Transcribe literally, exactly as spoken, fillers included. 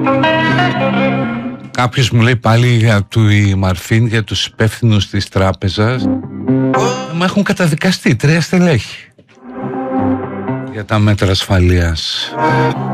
Κάποιος μου λέει πάλι για του η Μαρφίν, για τους υπεύθυνους της τράπεζας. Μα έχουν καταδικαστεί τρία στελέχη για τα μέτρα ασφαλείας.